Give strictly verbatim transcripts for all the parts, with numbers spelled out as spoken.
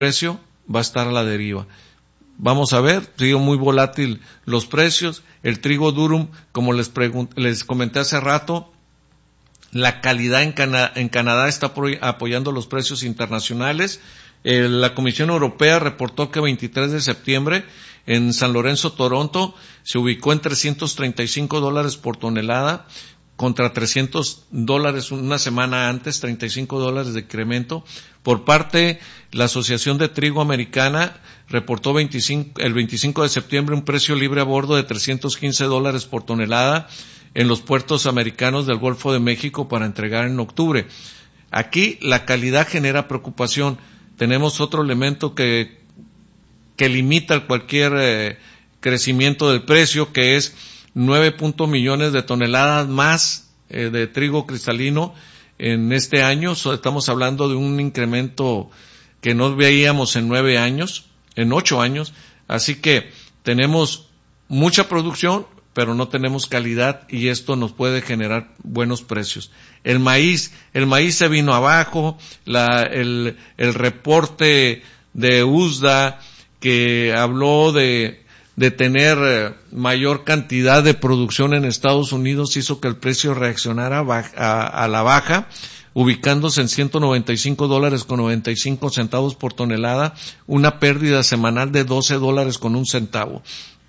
precio va a estar a la deriva. Vamos a ver, sigue muy volátil los precios. El trigo durum, como les, pregun- les comenté hace rato, la calidad en, Cana- en Canadá está pro- apoyando los precios internacionales. Eh, la Comisión Europea reportó que veintitrés de septiembre en San Lorenzo, Toronto, se ubicó en trescientos treinta y cinco dólares por tonelada, contra trescientos dólares una semana antes, treinta y cinco dólares de incremento. Por parte, la Asociación de Trigo Americana reportó veinticinco, el veinticinco de septiembre un precio libre a bordo de trescientos quince dólares por tonelada en los puertos americanos del Golfo de México para entregar en octubre. Aquí la calidad genera preocupación. Tenemos otro elemento que, que limita cualquier eh, crecimiento del precio, que es nueve punto millones de toneladas más eh, de trigo cristalino en este año. So, estamos hablando de un incremento que no veíamos en nueve años, en ocho años. Así que tenemos mucha producción, pero no tenemos calidad, y esto nos puede generar buenos precios. El maíz, el maíz se vino abajo. La, el, el reporte de U S D A que habló de de tener eh, mayor cantidad de producción en Estados Unidos hizo que el precio reaccionara a, a la baja, ubicándose en ciento noventa y cinco dólares con noventa y cinco centavos por tonelada, una pérdida semanal de doce dólares con un centavo.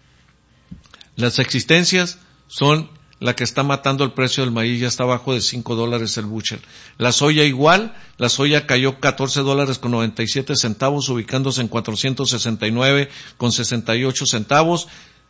Las existencias son la que está matando el precio del maíz, ya está abajo de cinco dólares el bushel. La soya igual, la soya cayó catorce dólares con noventa y siete centavos, ubicándose en cuatrocientos sesenta y nueve con sesenta y ocho centavos.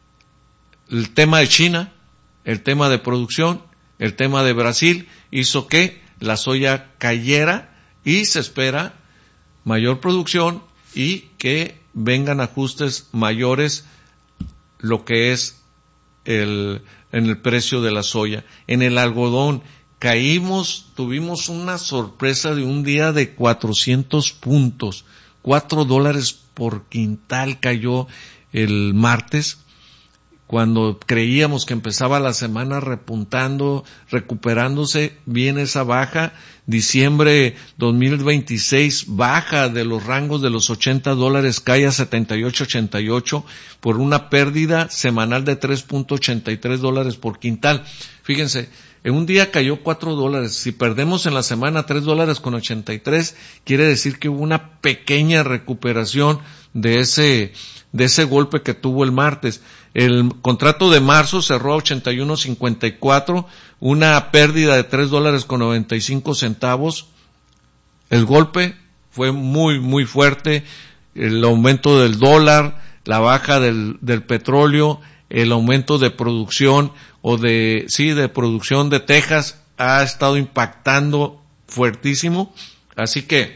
El tema de China, el tema de producción, el tema de Brasil hizo que la soya cayera, y se espera mayor producción y que vengan ajustes mayores, lo que es el en el precio de la soya. En el algodón caímos, tuvimos una sorpresa de un día de cuatrocientos puntos, cuatro dólares por quintal cayó el martes, cuando creíamos que empezaba la semana repuntando, recuperándose. Viene esa baja. Diciembre dos mil veintiséis baja de los rangos de los ochenta dólares, cae a setenta y ocho ochenta y ocho por una pérdida semanal de tres punto ochenta y tres dólares por quintal. Fíjense, en un día cayó cuatro dólares. Si perdemos en la semana tres dólares con ochenta y tres, quiere decir que hubo una pequeña recuperación de ese, de ese golpe que tuvo el martes. El contrato de marzo cerró a ochenta y uno cincuenta y cuatro, una pérdida de tres dólares con noventa y cinco centavos. El golpe fue muy, muy fuerte. El aumento del dólar, la baja del, del petróleo, el aumento de producción o de, sí, de producción de Texas ha estado impactando fuertísimo. Así que,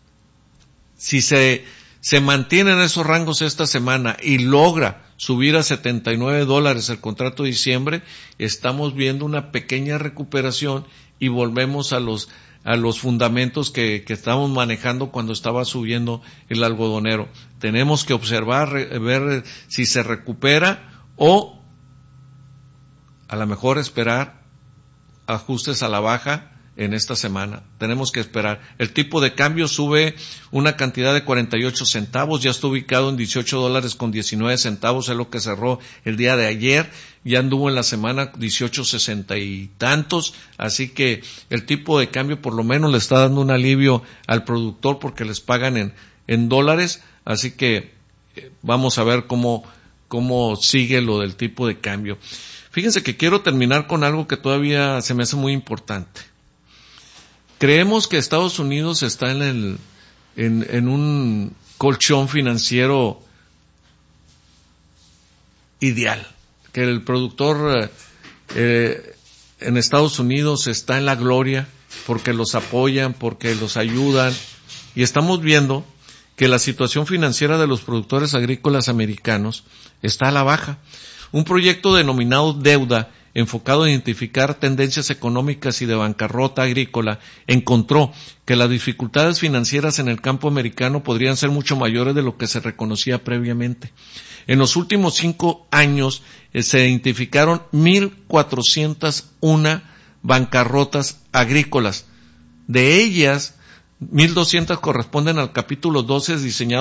si se, se mantienen esos rangos esta semana y logra subir a setenta y nueve dólares el contrato de diciembre, estamos viendo una pequeña recuperación y volvemos a los a los fundamentos que, que estábamos manejando cuando estaba subiendo el algodonero. Tenemos que observar, ver si se recupera, o a lo mejor esperar ajustes a la baja en esta semana. Tenemos que esperar. El tipo de cambio sube una cantidad de cuarenta y ocho centavos, ya está ubicado en dieciocho dólares con diecinueve centavos, es lo que cerró el día de ayer. Ya anduvo en la semana dieciocho sesenta y tantos, así que el tipo de cambio por lo menos le está dando un alivio al productor porque les pagan en, en dólares, así que eh, vamos a ver cómo, cómo sigue lo del tipo de cambio. Fíjense que quiero terminar con algo que todavía se me hace muy importante. Creemos que Estados Unidos está en el, en, en un colchón financiero ideal, que el productor eh, en Estados Unidos está en la gloria porque los apoyan, porque los ayudan, y estamos viendo que la situación financiera de los productores agrícolas americanos está a la baja. Un proyecto denominado Deuda, enfocado a identificar tendencias económicas y de bancarrota agrícola, encontró que las dificultades financieras en el campo americano podrían ser mucho mayores de lo que se reconocía previamente. En los últimos cinco años eh, se identificaron mil cuatrocientas una bancarrotas agrícolas. De ellas, mil doscientas corresponden al capítulo doce, diseñado